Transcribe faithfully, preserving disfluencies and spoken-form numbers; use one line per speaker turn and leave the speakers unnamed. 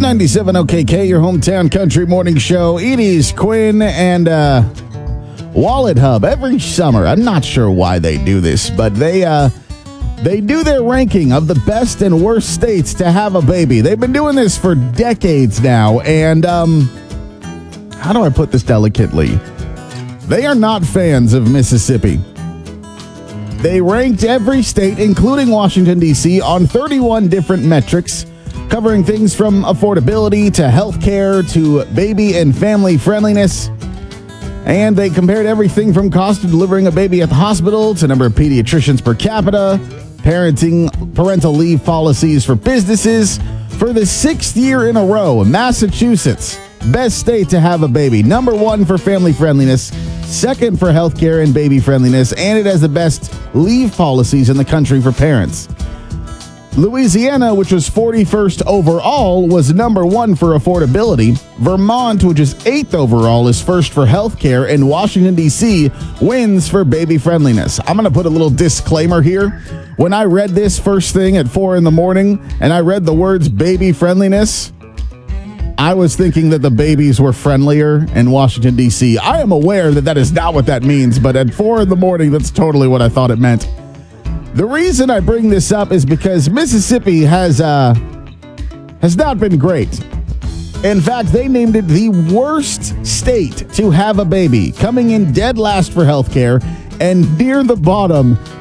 ninety-seven O K K, your hometown country morning show. It is Quinn and uh, Wallet Hub every summer. I'm not sure why they do this, but they uh, they do their ranking of the best and worst states to have a baby. They've been doing this for decades now, and um, how do I put this delicately? They are not fans of Mississippi. They ranked every state, including Washington, D C, on thirty-one different metrics, covering things from affordability to healthcare to baby and family friendliness. And they compared everything from cost of delivering a baby at the hospital to number of pediatricians per capita, parenting, parental leave policies for businesses. For the sixth year in a row, Massachusetts, best state to have a baby. Number one for family friendliness, second for healthcare and baby friendliness, and it has the best leave policies in the country for parents. Louisiana, which was forty-first overall, was number one for affordability. Vermont, which is eighth overall, is first for healthcare, and Washington, D C wins for baby friendliness. I'm going to put a little disclaimer here. When I read this first thing at four in the morning and I read the words baby friendliness, I was thinking that the babies were friendlier in Washington, D C. I am aware that that is not what that means, but at four in the morning, that's totally what I thought it meant. The reason I bring this up is because Mississippi has uh, has not been great. In fact, they named it the worst state to have a baby, coming in dead last for healthcare and near the bottom